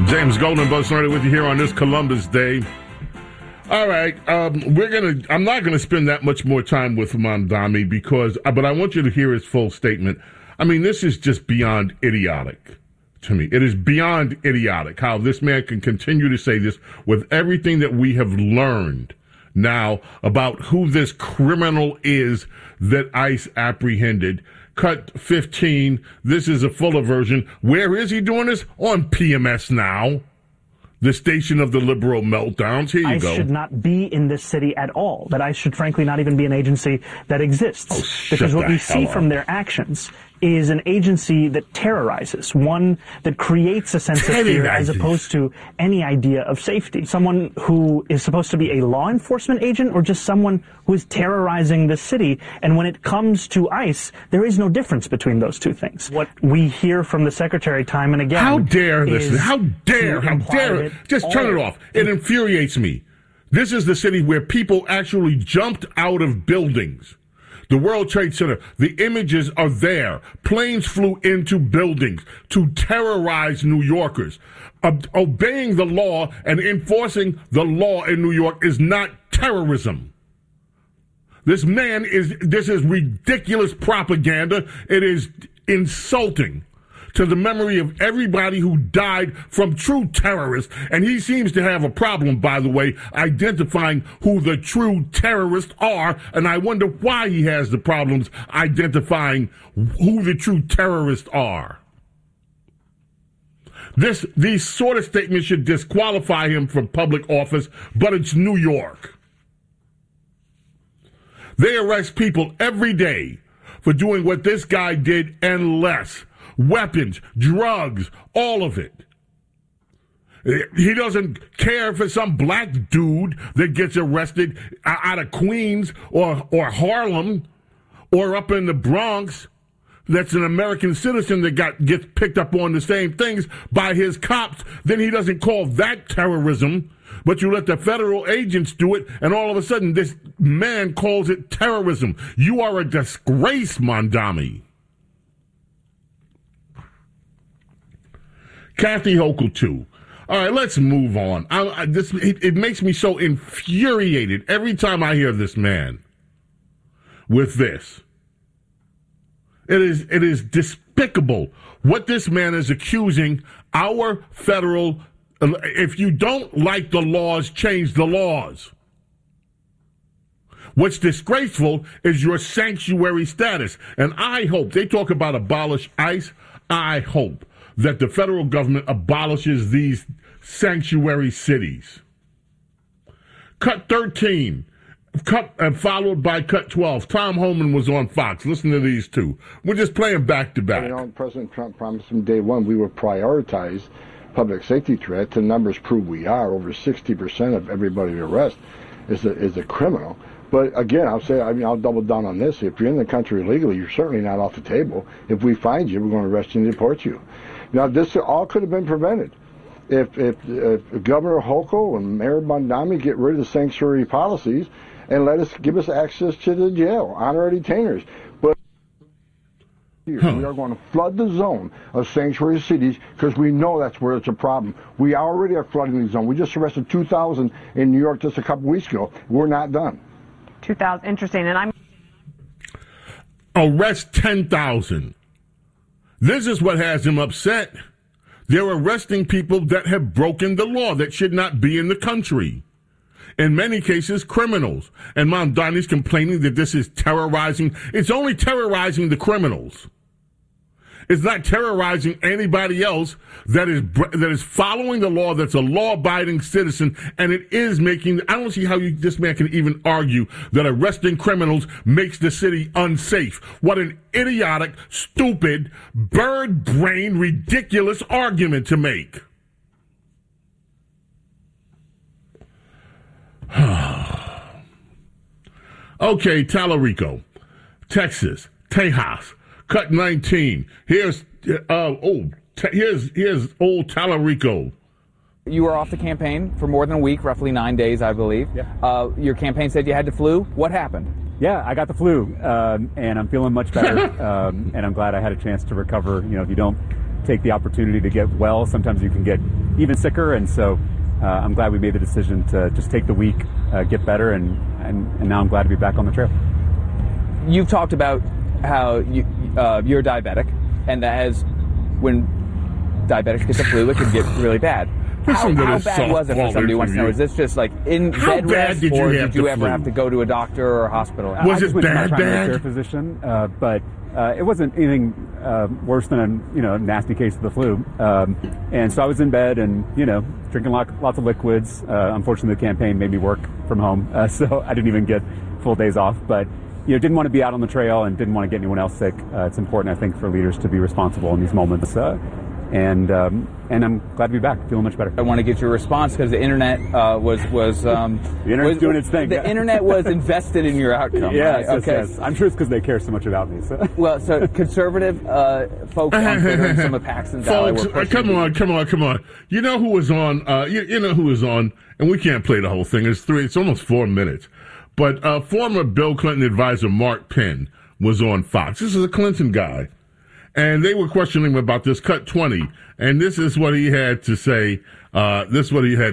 James Golden, Buzz Snyder with you here on this Columbus Day. All right, I'm not gonna spend that much more time with Mamdani but I want you to hear his full statement. I mean, this is just beyond idiotic to me. It is beyond idiotic how this man can continue to say this with everything that we have learned now about who this criminal is that ICE apprehended. Cut 15. This is a fuller version. Where is he doing this? On PMS Now, the station of the liberal meltdowns. Here you go. ICE should not be in this city at all. That ICE should frankly not even be an agency that exists. Because what we see from their actions is an agency that terrorizes, one that creates a sense of fear as opposed to any idea of safety. Someone who is supposed to be a law enforcement agent or just someone who is terrorizing the city. And when it comes to ICE, there is no difference between those two things. What we hear from the secretary time and again. How dare this? How dare it? Just turn it off. It infuriates me. This is the city where people actually jumped out of buildings. The World Trade Center, the images are there. Planes flew into buildings to terrorize New Yorkers. Obeying the law and enforcing the law in New York is not terrorism. This is ridiculous propaganda. It is insulting to the memory of everybody who died from true terrorists. And he seems to have a problem, by the way, identifying who the true terrorists are. And I wonder why he has the problems identifying who the true terrorists are. These sort of statements should disqualify him from public office, but it's New York. They arrest people every day for doing what this guy did and less. Weapons, drugs, all of it. He doesn't care for some black dude that gets arrested out of Queens or Harlem or up in the Bronx that's an American citizen that gets picked up on the same things by his cops. Then he doesn't call that terrorism, but you let the federal agents do it, and all of a sudden this man calls it terrorism. You are a disgrace, Mamdani. Kathy Hochul, too. All right, let's move on. It makes me so infuriated every time I hear this man with this. It is despicable what this man is accusing our federal. If you don't like the laws, change the laws. What's disgraceful is your sanctuary status. And I hope, they talk about abolish ICE, I hope that the federal government abolishes these sanctuary cities. Cut 13, followed by cut 12. Tom Homan was on Fox. Listen to these two. We're just playing back to back. You know, President Trump promised from day one we would prioritize public safety threats. The numbers prove we are. Over 60% of everybody we arrest is a criminal. But again, I'll double down on this. If you're in the country illegally, you're certainly not off the table. If we find you, we're going to arrest you and deport you. Now, this all could have been prevented if Governor Hochul and Mayor Mamdani get rid of the sanctuary policies and give us access to the jail, honorary detainers. But we are going to flood the zone of sanctuary cities because we know that's where it's a problem. We already are flooding the zone. We just arrested 2,000 in New York just a couple weeks ago. We're not done. 2,000, interesting. And I'm arrest 10,000. This is what has him upset. They're arresting people that have broken the law, that should not be in the country. In many cases, criminals. And Mamdani's complaining that this is terrorizing. It's only terrorizing the criminals. It's not terrorizing anybody else that is following the law, that's a law-abiding citizen, and it is making. I don't see how this man can even argue that arresting criminals makes the city unsafe. What an idiotic, stupid, bird-brained, ridiculous argument to make. Okay, Talarico, Texas, Tejas. Cut 19. Here's old Talarico. You were off the campaign for more than a week, roughly 9 days, I believe. Yeah. Your campaign said you had the flu. What happened? Yeah, I got the flu, and I'm feeling much better, and I'm glad I had a chance to recover. You know, if you don't take the opportunity to get well. Sometimes you can get even sicker, and so I'm glad we made the decision to just take the week, get better, and now I'm glad to be back on the trail. You've talked about how you're diabetic, and that as when diabetics get the flu, it can get really bad. How bad was it for somebody who wants to know? Is this just like in bed rest, or did you ever have to go to a doctor or a hospital? Was it bad? I went to my primary care physician, but it wasn't anything worse than a nasty case of the flu. And so I was in bed and drinking lots of liquids. Unfortunately, the campaign made me work from home, so I didn't even get full days off. But didn't want to be out on the trail and didn't want to get anyone else sick. It's important, I think, for leaders to be responsible in these moments. And I'm glad to be back, feeling much better. I want to get your response because the internet was the internet's doing its thing. The internet was invested in your outcome. Yes, right? Okay. Yes. I'm sure it's because they care so much about me. So. Well, so conservative folks on Twitter and some of Paxton's ally were pushing. Come on. You know who was on? You know who was on? And we can't play the whole thing. It's almost 4 minutes. But former Bill Clinton advisor Mark Penn was on Fox. This is a Clinton guy. And they were questioning him about this cut 20. And this is what he had to say. About this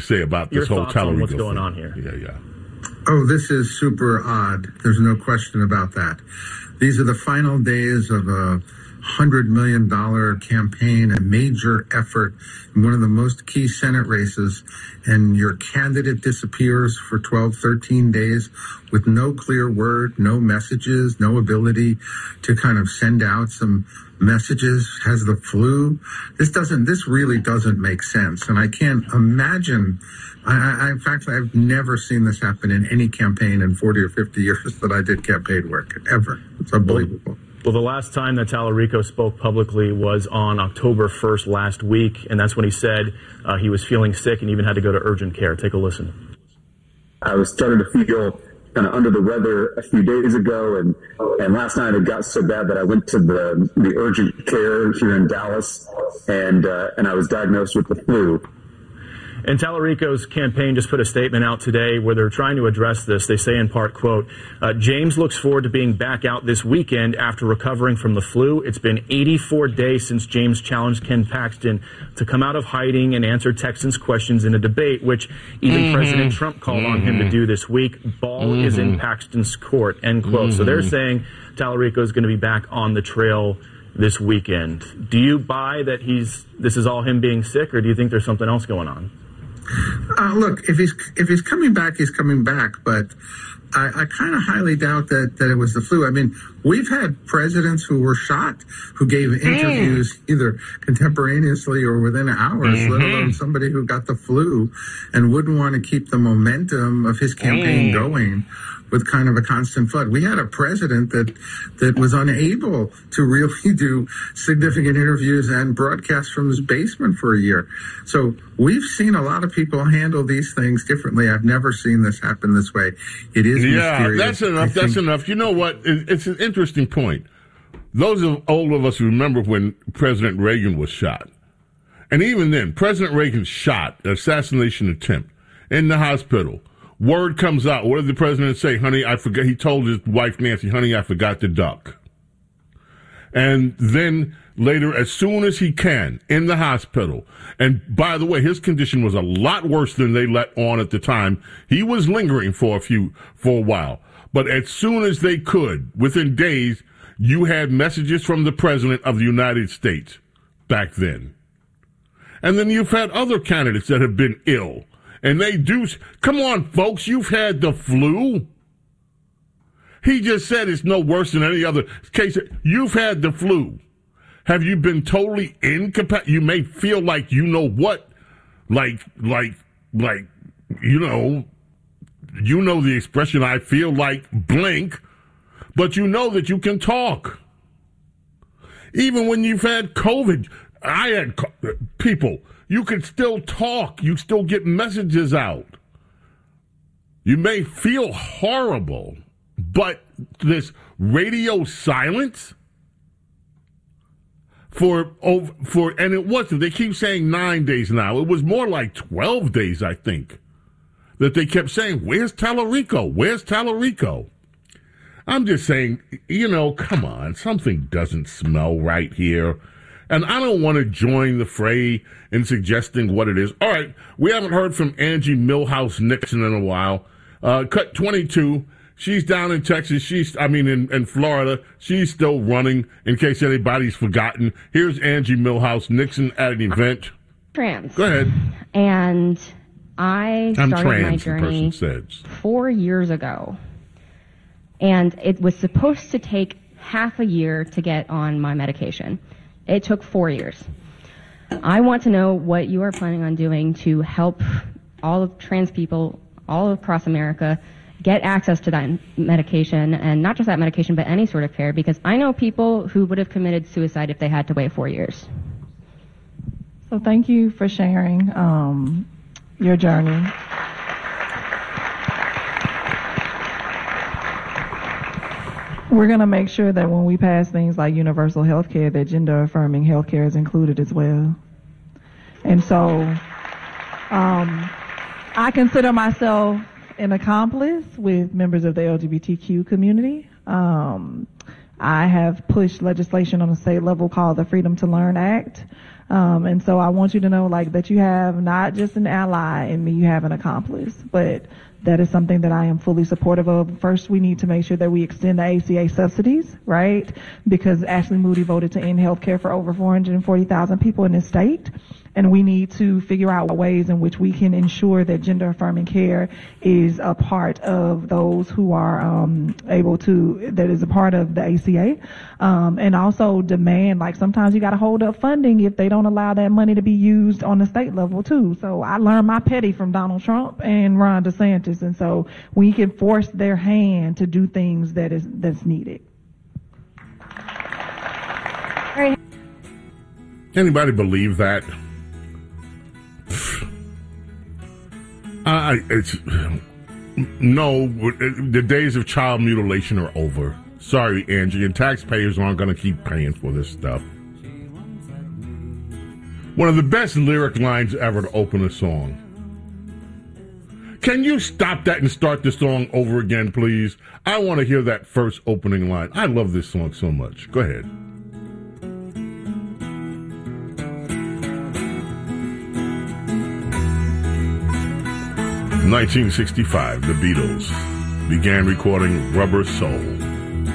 whole Tallarico what's going on here. Yeah. Oh, this is super odd. There's no question about that. These are the final days of a $100 million campaign, a major effort in one of the most key Senate races, and your candidate disappears for 12, 13 days with no clear word, no messages, no ability to kind of send out some messages, has the flu. This really doesn't make sense. And I can't imagine, in fact, I've never seen this happen in any campaign in 40 or 50 years that I did campaign work, ever. It's unbelievable. Well, the last time that Tallarico spoke publicly was on October 1st last week, and that's when he said he was feeling sick and even had to go to urgent care. Take a listen. I was starting to feel kind of under the weather a few days ago, and last night it got so bad that I went to the urgent care here in Dallas, and I was diagnosed with the flu. And Tallarico's campaign just put a statement out today where they're trying to address this. They say in part, quote, James looks forward to being back out this weekend after recovering from the flu. It's been 84 days since James challenged Ken Paxton to come out of hiding and answer Texans' questions in a debate, which even President Trump called on him to do this week. Ball is in Paxton's court, end quote. So they're saying Tallarico is going to be back on the trail this weekend. Do you buy that this is all him being sick, or do you think there's something else going on? Look, if he's coming back, he's coming back. But I kind of highly doubt that it was the flu. I mean, we've had presidents who were shot who gave interviews either contemporaneously or within hours, let alone somebody who got the flu and wouldn't want to keep the momentum of his campaign going with kind of a constant flood. We had a president that was unable to really do significant interviews and broadcasts from his basement for a year. So we've seen a lot of people handle these things differently. I've never seen this happen this way. It is mysterious. That's enough. You know what? It's an interesting point. Those of all of us remember when President Reagan was shot. And even then, President Reagan shot, assassination attempt, in the hospital. Word comes out. What did the president say? Honey, I forgot. He told his wife, Nancy, honey, I forgot to duck. And then later, as soon as he can, in the hospital. And by the way, his condition was a lot worse than they let on at the time. He was lingering for a while. But as soon as they could, within days, you had messages from the president of the United States back then. And then you've had other candidates that have been ill. And they do. Come on, folks, you've had the flu. He just said it's no worse than any other case. You've had the flu. Have you been totally incapacitated? You may feel like you know what, like you know the expression, I feel like blink, but you know that you can talk. Even when you've had COVID, I had people. You can still talk. You still get messages out. You may feel horrible, but this radio silence and it wasn't. They keep saying 9 days now. It was more like 12 days, I think, that they kept saying, where's Tallarico? Where's Tallarico? I'm just saying, come on. Something doesn't smell right here. And I don't want to join the fray in suggesting what it is. All right, we haven't heard from Angie Milhouse Nixon in a while. Cut 22. She's down in Texas. In Florida. She's still running, in case anybody's forgotten. Here's Angie Milhouse Nixon at an event. Trans. Go ahead. And I started trans, my journey the person says. 4 years ago. And it was supposed to take half a year to get on my medication. It took 4 years. I want to know what you are planning on doing to help all of trans people all across America get access to that medication, and not just that medication, but any sort of care, because I know people who would have committed suicide if they had to wait 4 years. So thank you for sharing your journey. We're going to make sure that when we pass things like universal health care, that gender-affirming health care is included as well. And so I consider myself an accomplice with members of the LGBTQ community. I have pushed legislation on a state level called the Freedom to Learn Act. And so I want you to know, that you have not just an ally in me, you have an accomplice. But that is something that I am fully supportive of. First, we need to make sure that we extend the ACA subsidies, right? Because Ashley Moody voted to end health care for over 440,000 people in this state. And we need to figure out ways in which we can ensure that gender-affirming care is a part of those who are that is a part of the ACA. And also demand, sometimes you got to hold up funding if they don't allow that money to be used on the state level too. So I learned my petty from Donald Trump and Ron DeSantis. And so we can force their hand to do things that's needed. Anybody believe that? No, the days of child mutilation are over. Sorry, Angie, and taxpayers aren't going to keep paying for this stuff. One of the best lyric lines ever to open a song. Can you stop that and start the song over again, please? I want to hear that first opening line. I love this song so much. Go ahead. In 1965, the Beatles began recording Rubber Soul.